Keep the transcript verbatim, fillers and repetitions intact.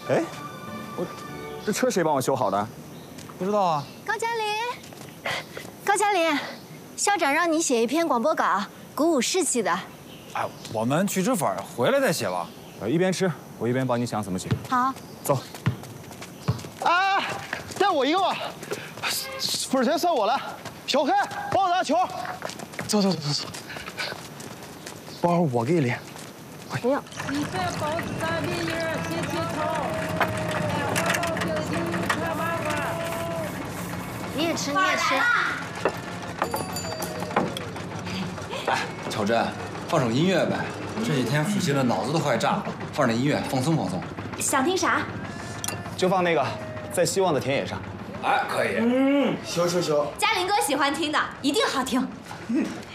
哎，我这车谁帮我修好的？ 不知道啊。 高嘉林，高嘉林，校长让你写一篇广播稿，鼓舞士气的。 哎，我们去吃饭，回来再写吧。 呃，一边吃，我一边帮你想怎么写。 好， 走。 啊，带我一个吧，分钱算我了。小黑，帮我拿球。走走走走走。包我给你拎。 不用。 你这包子三比一，谢谢头。 你也吃，你也吃。 哎，乔真，放首音乐呗。这几天复习的脑子都快炸了，放点音乐放松放松。 想听啥？ 就放那个，在希望的田野上。 哎，可以。 嗯，行行行。 嘉林哥喜欢听的，一定好听。